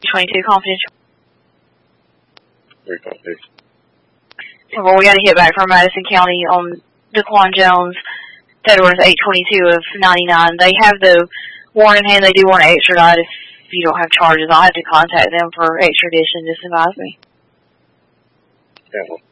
22 confidential. 3.2. Well, we got a hit back from Madison County on Daquan Jones. That was 822 of 99. They have the warrant in hand. They do want to extradite if you don't have charges. I'll have to contact them for extradition. Just advise me. Yeah, well,